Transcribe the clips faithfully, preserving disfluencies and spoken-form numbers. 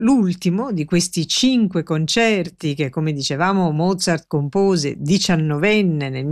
l'ultimo di questi cinque concerti che, come dicevamo, Mozart compose diciannovenne nel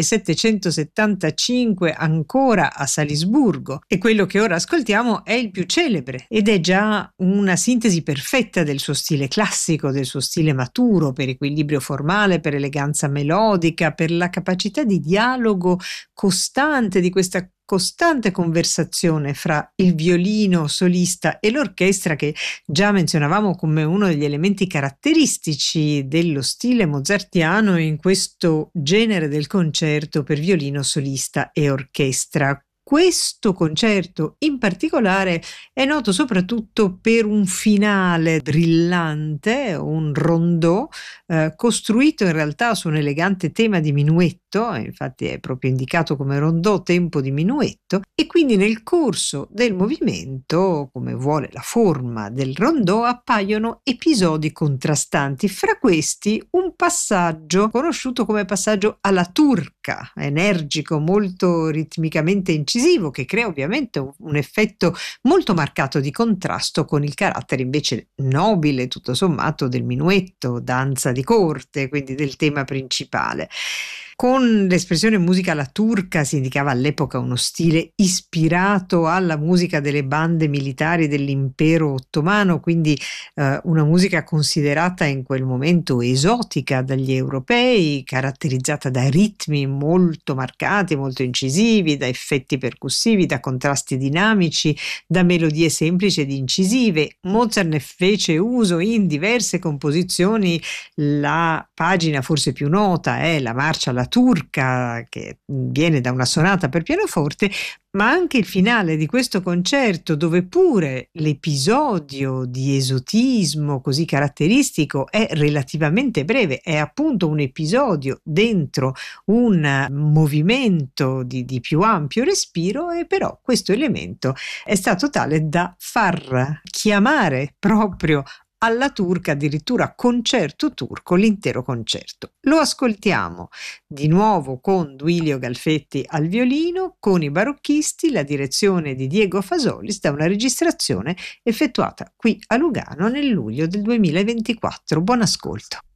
millesettecentosettantacinque ancora a Salisburgo, e quello che ora ascoltiamo è il più celebre ed è già una sintesi perfetta del suo stile classico, del suo stile maturo, per equilibrio formale, per eleganza melodica, per la capacità di dialogo costante, di questa costante conversazione fra il violino solista e l'orchestra, che già menzionavamo come uno degli elementi caratteristici dello stile mozartiano in questo genere del concerto per violino solista e orchestra. Questo concerto in particolare è noto soprattutto per un finale brillante, un rondò eh, costruito in realtà su un elegante tema di minuetto, infatti è proprio indicato come rondò tempo di minuetto, e quindi nel corso del movimento, come vuole la forma del rondò, appaiono episodi contrastanti. Fra questi un passaggio conosciuto come passaggio alla turca, energico, molto ritmicamente incisivo, che crea ovviamente un, un effetto molto marcato di contrasto con il carattere invece nobile, tutto sommato, del minuetto, danza di corte, quindi del tema principale. Con l'espressione musica alla turca si indicava all'epoca uno stile ispirato alla musica delle bande militari dell'impero ottomano, quindi eh, una musica considerata in quel momento esotica dagli europei, caratterizzata da ritmi molto marcati, molto incisivi, da effetti percussivi, da contrasti dinamici, da melodie semplici ed incisive. Mozart ne fece uso in diverse composizioni. La pagina forse più nota è la marcia alla turca, che viene da una sonata per pianoforte, ma anche il finale di questo concerto, dove pure l'episodio di esotismo così caratteristico è relativamente breve, è appunto un episodio dentro un movimento di, di più ampio respiro, e però questo elemento è stato tale da far chiamare proprio alla turca, addirittura concerto turco, l'intero concerto. Lo ascoltiamo di nuovo con Duilio Galfetti al violino, con i barocchisti, la direzione di Diego Fasolis, da una registrazione effettuata qui a Lugano nel luglio del duemilaventiquattro. Buon ascolto.